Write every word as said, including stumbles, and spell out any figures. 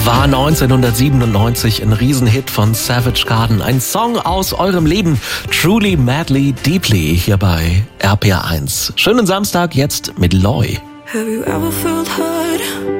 war neunzehnhundertsiebenundneunzig ein Riesenhit von Savage Garden. Ein Song aus eurem Leben. Truly, Madly, Deeply hier bei R P R eins. Schönen Samstag jetzt mit Loy. Have you ever felt hurt?